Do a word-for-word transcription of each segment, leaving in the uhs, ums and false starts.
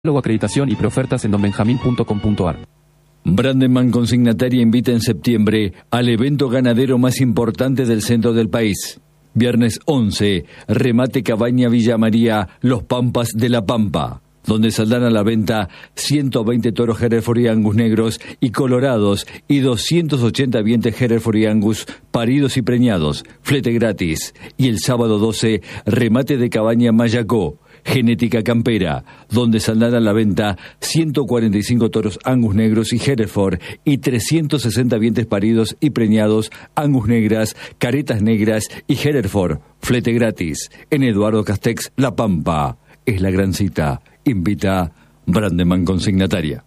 Luego acreditación y preofertas en don benjamín punto com punto ar. Brandeman Consignataria invita en septiembre al evento ganadero más importante del centro del país. Viernes once, remate Cabaña Villa María, Los Pampas de la Pampa, donde saldrán a la venta ciento veinte toros Hereford y Angus negros y colorados y doscientos ochenta vientres Hereford y Angus paridos y preñados, flete gratis. Y el sábado doce, remate de Cabaña Mayacó, Genética Campera, donde saldrán a la venta ciento cuarenta y cinco toros Angus negros y Hereford y trescientos sesenta vientres paridos y preñados, Angus negras, caretas negras y Hereford, flete gratis. En Eduardo Castex, La Pampa. Es la gran cita. Invita Brandeman Consignataria.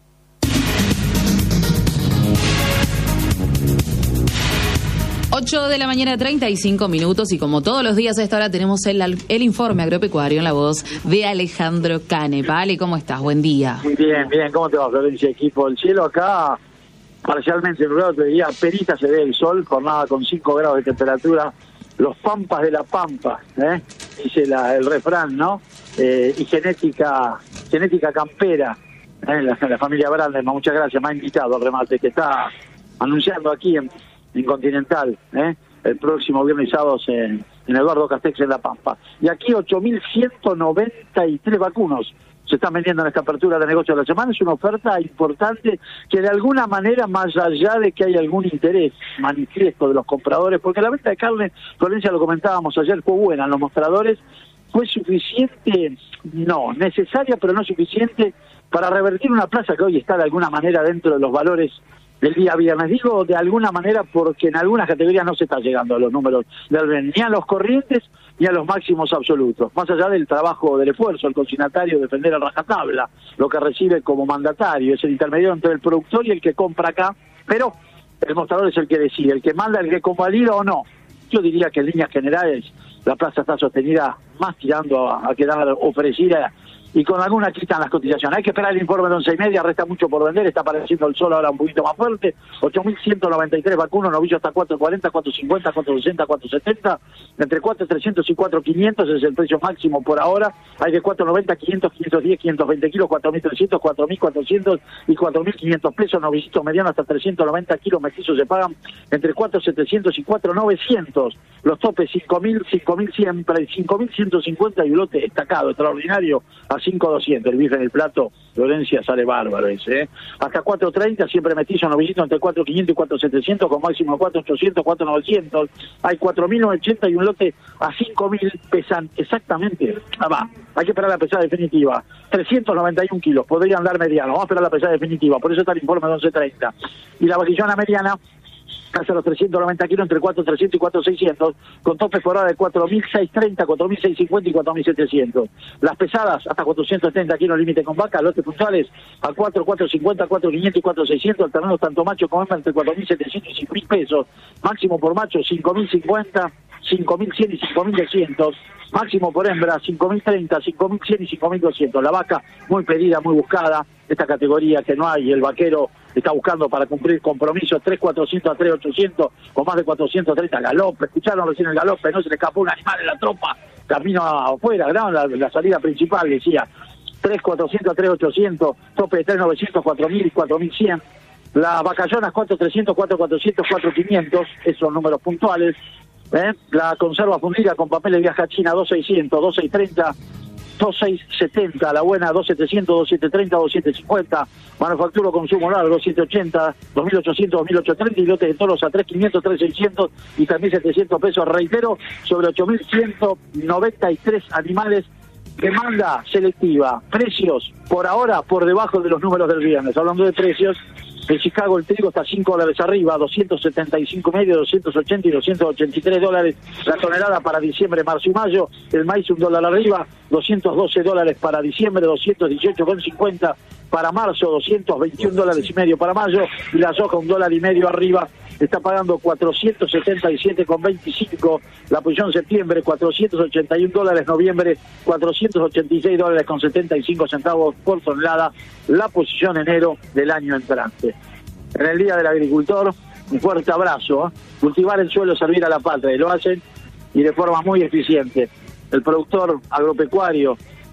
ocho de la mañana, treinta y cinco minutos, y como todos los días a esta hora tenemos el, el informe agropecuario en la voz de Alejandro Cane. Vale, ¿cómo estás? Buen día. Bien, bien, ¿cómo te va, Florencia? Equipo, el cielo acá parcialmente nublado, te diría, perita se ve el sol, jornada con cinco grados de temperatura, los Pampas de la Pampa, ¿eh? dice la, el refrán, ¿no? Eh, y genética genética campera, ¿eh? la, la familia Brandeman, muchas gracias, me ha invitado al remate que está anunciando aquí en en Continental, ¿eh? el próximo viernes y sábado en, en Eduardo Castex en La Pampa. Y aquí ocho mil ciento noventa y tres vacunos se están vendiendo en esta apertura de negocio de la semana. Es una oferta importante que de alguna manera, más allá de que hay algún interés manifiesto de los compradores, porque la venta de carne, Florencia, lo comentábamos ayer, fue buena en los mostradores, fue suficiente, no, necesaria pero no suficiente para revertir una plaza que hoy está de alguna manera dentro de los valores del día viernes. Digo de alguna manera porque en algunas categorías no se está llegando a los números del B E N, ni a los corrientes ni a los máximos absolutos. Más allá del trabajo, del esfuerzo, el consignatario defender a rajatabla, lo que recibe como mandatario, es el intermediario entre el productor y el que compra acá, pero el mostrador es el que decide, el que manda, el que convalida o no. Yo diría que en líneas generales la plaza está sostenida más tirando a, a quedar ofrecida, y con alguna quitan las cotizaciones. Hay que esperar el informe de once y media, resta mucho por vender, está apareciendo el sol ahora un poquito más fuerte, ocho mil ciento noventa y tres vacunos, novillo hasta cuatro cuarenta, cuatro cincuenta, cuatro sesenta, cuatro setenta, entre cuatro trescientos y cuatro quinientos es el precio máximo por ahora. Hay de cuatro noventa, quinientos, quinientos diez, quinientos veinte kilos, cuatro mil trescientos, cuatro mil cuatrocientos y cuatro mil quinientos pesos, novillito mediano hasta trescientos noventa kilos, mestizos se pagan entre cuatro setecientos y cuatro novecientos, los topes cinco mil, cinco mil cien, cinco mil ciento cincuenta y un lote destacado, extraordinario, a cinco mil doscientos, el bife en el plato, Florencia, sale bárbaro ese, ¿eh? Hasta cuatro treinta, siempre mestizo, novillito entre cuatro quinientos y cuatro setecientos, con máximo cuatro ochocientos, cuatro novecientos, hay cuatro mil ochenta y un lote a cinco mil, pesan exactamente, ah, va, hay que esperar la pesada definitiva, trescientos noventa y un kilos, podrían dar mediano, vamos a esperar la pesada definitiva, por eso está el informe de once treinta, y la vaquillona mediana, casi a los trescientos noventa kilos, entre cuatro mil trescientos y cuatro mil seiscientos, con topes por hora de cuatro mil seiscientos treinta, cuatro mil seiscientos cincuenta y cuatro mil setecientos. Las pesadas, hasta cuatrocientos setenta kilos límite con vaca, lotes puntuales a cuatro, cuatro cincuenta, cuatro quinientos y cuatro seiscientos, alternados tanto macho como hembra entre cuatro mil setecientos y cinco mil pesos. Máximo por macho, cinco mil cincuenta, cinco mil cien y cinco mil doscientos. Máximo por hembra, cinco mil treinta, cinco mil cien y cinco mil doscientos. La vaca muy pedida, muy buscada, esta categoría que no hay, el vaquero está buscando para cumplir compromisos, tres cuatrocientos a tres ochocientos, con más de cuatrocientos treinta galope. Escucharon recién el galope, no se le escapó un animal en la tropa, camino afuera, ¿no? la, la salida principal, decía, tres cuatrocientos a tres ochocientos, tope de tres novecientos, cuatro mil y cuatro mil cien. Las vacayonas cuatro trescientos, cuatro cuatrocientos, cuatro quinientos, esos números puntuales. ¿Eh? La conserva fundida con papel de viaje a China, dos seiscientos, dos seiscientos treinta, dos seiscientos setenta, la buena dos setecientos, dos setecientos treinta, dos setecientos cincuenta, manufacturo consumo largo, dos setecientos ochenta, dos mil ochocientos, dos mil ochocientos treinta, y lotes de toros a tres quinientos, tres seiscientos y tres mil setecientos pesos, reitero, sobre ocho mil ciento noventa y tres animales. Demanda selectiva, precios por ahora por debajo de los números del viernes. Hablando de precios, en Chicago el trigo está cinco dólares arriba, doscientos setenta y cinco medio, doscientos ochenta y doscientos ochenta y tres dólares la tonelada para diciembre, marzo y mayo. El maíz un dólar arriba, doscientos doce dólares para diciembre, doscientos dieciocho con cincuenta para marzo, doscientos veintiún dólares y medio para mayo, y la soja un dólar y medio arriba, está pagando cuatrocientos setenta y siete con veinticinco, la posición septiembre, cuatrocientos ochenta y un dólares, noviembre, cuatrocientos ochenta y seis dólares con setenta y cinco centavos por tonelada, la posición enero del año entrante. En el Día del Agricultor, un fuerte abrazo, ¿eh? Cultivar el suelo, servir a la patria, y lo hacen y de forma muy eficiente. El productor agropecuario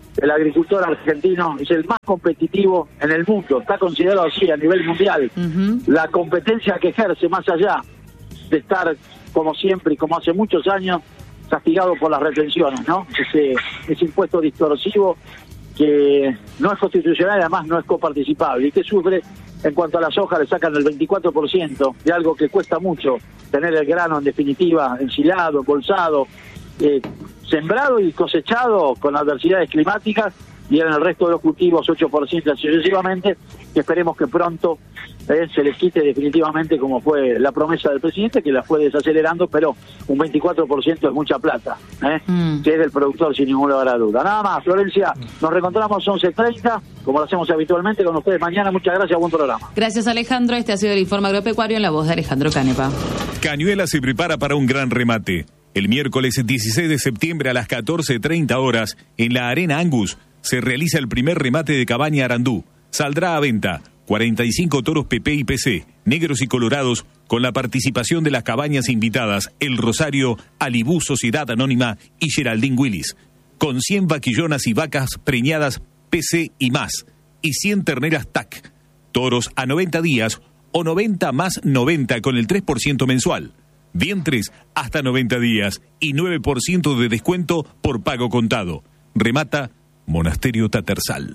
el agricultor argentino es el más competitivo en el mundo, está considerado así a nivel mundial. Uh-huh. La competencia que ejerce, más allá de estar como siempre y como hace muchos años castigado por las retenciones, ¿no? Ese, ese impuesto distorsivo que no es constitucional y además no es coparticipable, y que sufre en cuanto a la soja, le sacan el veinticuatro por ciento de algo que cuesta mucho tener el grano, en definitiva, ensilado, embolsado, eh, sembrado y cosechado con adversidades climáticas, y en el resto de los cultivos ocho por ciento sucesivamente, que esperemos que pronto eh, se les quite definitivamente, como fue la promesa del presidente, que la fue desacelerando, pero un veinticuatro por ciento es mucha plata, ¿eh? mm. que es del productor sin ninguna duda. Nada más, Florencia, nos reencontramos once treinta, como lo hacemos habitualmente con ustedes mañana. Muchas gracias, buen programa. Gracias, Alejandro. Este ha sido el Informe Agropecuario en la voz de Alejandro Canepa. Cañuelas se prepara para un gran remate. El miércoles dieciséis de septiembre a las catorce treinta horas, en la Arena Angus, se realiza el primer remate de Cabaña Arandú. Saldrá a venta cuarenta y cinco toros P P y P C, negros y colorados, con la participación de las cabañas invitadas El Rosario, Alibú Sociedad Anónima y Geraldine Willis, con cien vaquillonas y vacas preñadas P C y más, y cien terneras T A C, toros a noventa días o noventa más noventa con el tres por ciento mensual, vientres hasta noventa días y nueve por ciento de descuento por pago contado. Remata Monasterio Tatersal.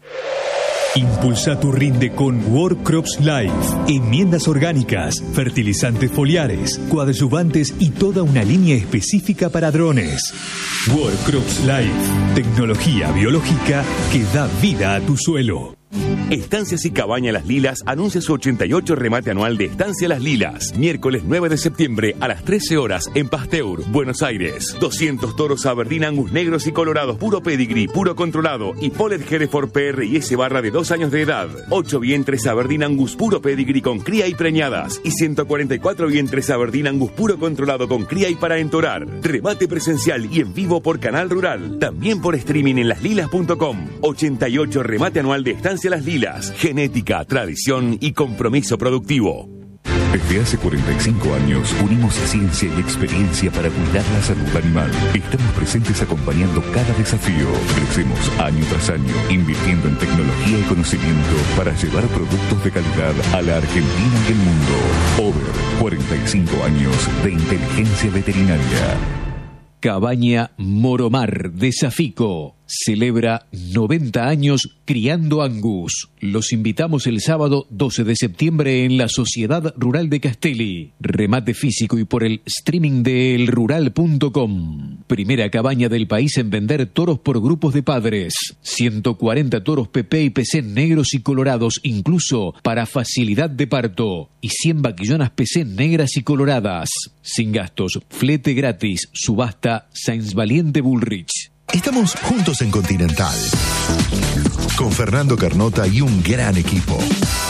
Impulsa tu rinde con World Crops Life. Enmiendas orgánicas, fertilizantes foliares, coadyuvantes y toda una línea específica para drones. World Crops Life. Tecnología biológica que da vida a tu suelo. Estancias y Cabaña Las Lilas anuncia su ochenta y ocho remate anual de Estancia Las Lilas. Miércoles nueve de septiembre a las trece horas en Pasteur, Buenos Aires. doscientos toros Aberdeen Angus negros y colorados, puro pedigree, puro controlado y Polled Hereford P R y S barra de dos años de edad. ocho vientres Aberdeen Angus puro pedigree con cría y preñadas. Y ciento cuarenta y cuatro vientres Aberdeen Angus puro controlado con cría y para entorar. Remate presencial y en vivo por Canal Rural. También por streaming en las lilas punto com. ochenta y ocho remate anual de Estancia Las Lilas. Genética, tradición y compromiso productivo. Desde hace cuarenta y cinco años unimos ciencia y experiencia para cuidar la salud animal. Estamos presentes acompañando cada desafío. Crecemos año tras año, invirtiendo en tecnología y conocimiento para llevar productos de calidad a la Argentina y el mundo. Over, cuarenta y cinco años de inteligencia veterinaria. Cabaña Moromar de Safico celebra noventa años criando Angus. Los invitamos el sábado doce de septiembre en la Sociedad Rural de Castelli. Remate físico y por el streaming de el rural punto com. Primera cabaña del país en vender toros por grupos de padres. ciento cuarenta toros P P y P C negros y colorados, incluso para facilidad de parto. Y cien vaquillonas P C negras y coloradas. Sin gastos, flete gratis, subasta Sainz Valiente Bullrich. Estamos juntos en Continental, con Fernando Carnota y un gran equipo.